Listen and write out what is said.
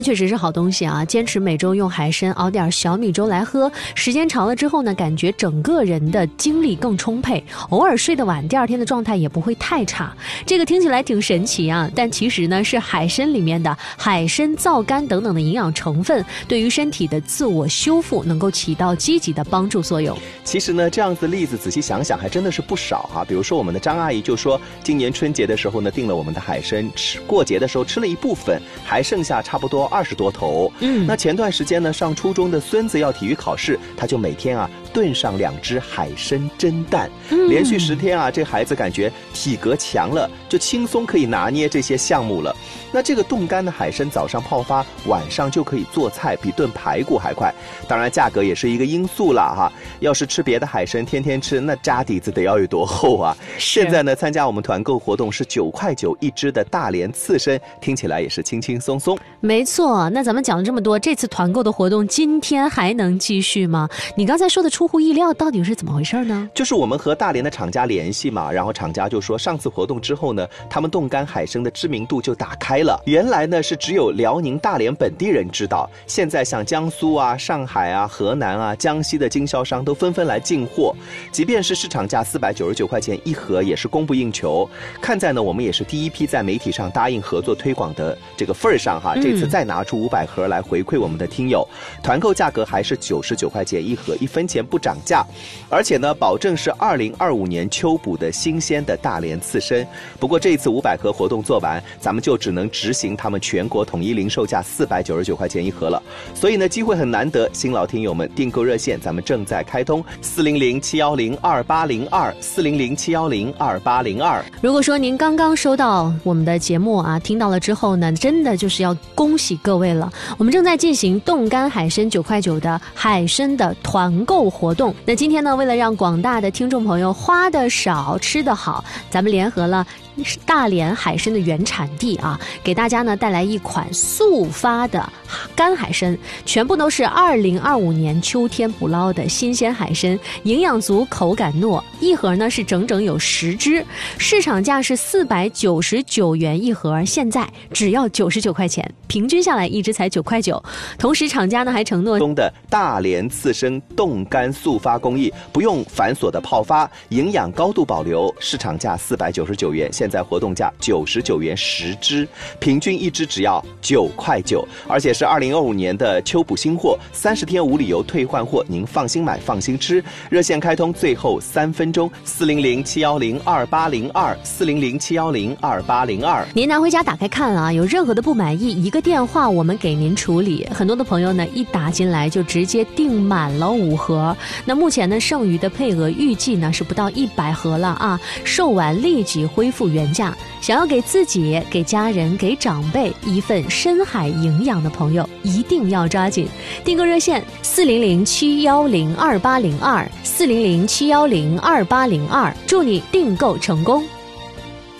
确实是好东西啊！坚持每周用海参熬点小米粥来喝，时间长了之后呢，感觉整个人的精力更充沛，偶尔睡得晚，第二天的状态也不会太差。这个听起来挺神奇啊，但其实呢，是海参里面的海参皂苷等等的营养成分，对于身体的自我修复能够起到积极的帮助作用。 其实呢，这样子的例子仔细想想还真的是不少哈。比如说我们的张阿姨就说，今年春节的时候呢，订了我们的海参，过节的时候吃了一部分，还剩下差不多20多头。那前段时间呢，上初中的孙子要体育考试，他就每天炖上2只海参蒸蛋，连续10天这孩子感觉体格强了，就轻松可以拿捏这些项目了。那这个冻干的海参早上泡发，晚上就可以做菜，比炖排骨还快。当然价格也是一个因素了哈。要是吃别的海参，天天吃，那渣底子得要有多厚啊！现在呢，参加我们团购活动是9块9一只的大连刺参，听起来也是轻轻松松。 没错，那咱们讲了这么多，这次团购的活动今天还能继续吗？你刚才说的出乎意料，到底是怎么回事呢？ 就是我们和大连的厂家联系嘛，然后厂家就说上次活动之后呢，他们冻干海参的知名度就打开了。原来呢是只有辽宁大连本地人知道，现在像江苏上海河南江西的经销商都纷纷来进货，即便是市场价499块钱一盒，也是供不应求。看在呢我们也是第一批在媒体上答应合作推广的这个份上这次再拿出500盒来回馈我们的听友，团购价格还是99块钱一盒，1分钱不涨价，而且呢保证是2025年秋捕的新鲜的大连刺参。不过这一次500盒活动做完，咱们就只能执行他们全国统一零售价499块钱一盒了。所以呢机会很难得，新老听友们订购热线咱们正在开通，400-710-2802，400-710-2802。 如果说您刚刚收到我们的节目听到了之后呢，真的就是要恭喜各位了。我们正在进行冻干海参9块9的海参的团购活动。那今天呢，为了让广大的听众朋友花得少吃得好，咱们联合了大连海参的原产地给大家呢带来一款速发的干海参，全部都是2025年秋天捕捞的新鲜海参，营养足，口感糯，一盒呢是整整有10只，市场价是499元一盒，现在只要99块钱，平均下来一只才9块9。同时厂家呢还承诺中的大连刺参冻干速发工艺，不用繁琐的泡发，营养高度保留，市场价499元，现在活动价99元10只，平均一只只要9块9，而且是2025年的秋捕新货，30天无理由退换货，您放心买放心吃。热线开通最后3分钟，400-710-2802，400-710-2802。 您拿回家打开看有任何的不满意，一个电话我们给您处理。很多的朋友呢一打进来就直接订满了5盒，那目前呢剩余的配额预计呢是不到100盒了售完立即恢复原价。想要给自己、给家人、给长辈一份深海营养的朋友，一定要抓紧订购热线400-710-2802，400-710-2802，祝你订购成功。